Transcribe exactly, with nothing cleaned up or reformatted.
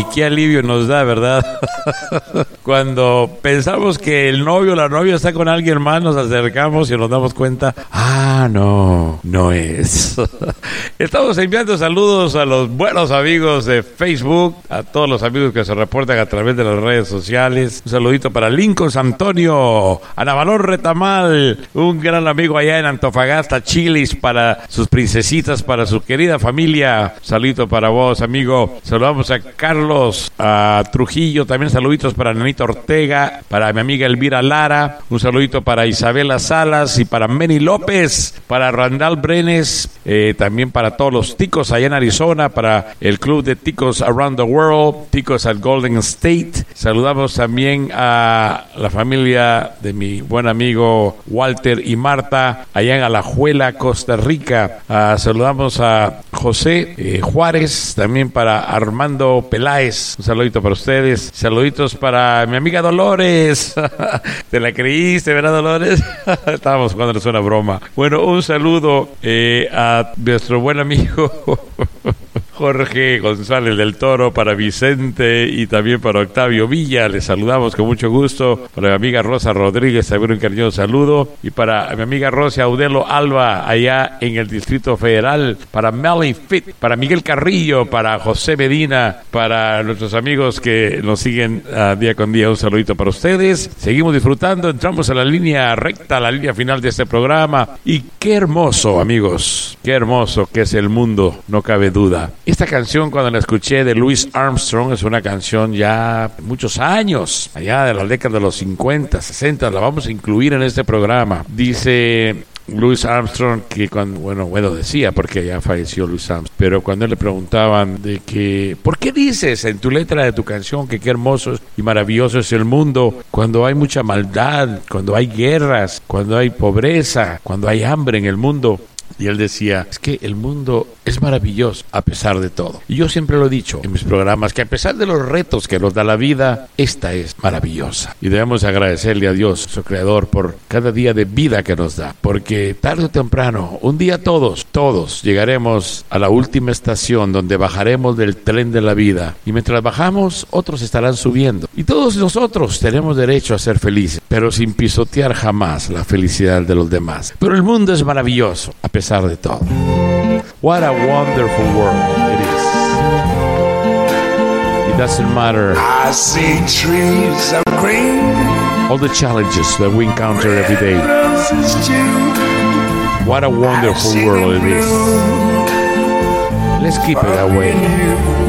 Qué alivio nos da, ¿verdad? Cuando pensamos que el novio o la novia está con alguien más, nos acercamos y nos damos cuenta, ah, no, no es. Estamos enviando saludos a los buenos amigos de Facebook, a todos los amigos que se reportan a través de las redes sociales. Un saludito para Lincoln Antonio, Ana Valor Retamal, un gran amigo allá en Antofagasta, Chilis, para sus princesitas, para su querida familia. Saludito para vos, amigo. Saludamos a Carlos, a Trujillo, también saluditos para Nanita Ortega, para mi amiga Elvira Lara, un saludito para Isabela Salas y para Meni López, para Randall Brenes, eh, también para todos los ticos allá en Arizona, para el club de ticos Around the World, ticos al Golden State. Saludamos también a la familia de mi buen amigo Walter y Marta allá en Alajuela, Costa Rica. Uh, saludamos a José eh, Juárez, también para Armando Peláez. Un saludito para ustedes. Saluditos para mi amiga Dolores. ¿Te la creíste, verdad, Dolores? Estábamos jugándoles una broma. Bueno, un saludo eh, a nuestro buen amigo Jorge González del Toro, para Vicente y también para Octavio Villa. Les saludamos con mucho gusto. Para mi amiga Rosa Rodríguez, también un cariñoso saludo. Y para mi amiga Rosa Audelo Alba, allá en el Distrito Federal. Para Melly Fit, para Miguel Carrillo, para José Medina, para nuestros amigos que nos siguen uh, día con día. Un saludito para ustedes. Seguimos disfrutando. Entramos a la línea recta, a la línea final de este programa. Y qué hermoso, amigos. Qué hermoso que es el mundo, no cabe duda. Esta canción, cuando la escuché, de Louis Armstrong, es una canción ya muchos años, allá de la década de los cincuenta, sesenta, la vamos a incluir en este programa. Dice Louis Armstrong que cuando, bueno, bueno decía, porque ya falleció Louis Armstrong, pero cuando le preguntaban de que, ¿por qué dices en tu letra de tu canción que qué hermoso y maravilloso es el mundo cuando hay mucha maldad, cuando hay guerras, cuando hay pobreza, cuando hay hambre en el mundo? Y él decía, es que el mundo es maravilloso a pesar de todo. Y yo siempre lo he dicho en mis programas, que a pesar de los retos que nos da la vida, esta es maravillosa. Y debemos agradecerle a Dios, su creador, por cada día de vida que nos da. Porque tarde o temprano, un día todos, todos llegaremos a la última estación donde bajaremos del tren de la vida. Y mientras bajamos, otros estarán subiendo. Y todos nosotros tenemos derecho a ser felices, pero sin pisotear jamás la felicidad de los demás. Pero el mundo es maravilloso, a pesar de todo. What a wonderful world it is. It doesn't matter I see trees of green, all the challenges that we encounter every day. What a wonderful world it is. Let's keep it that way.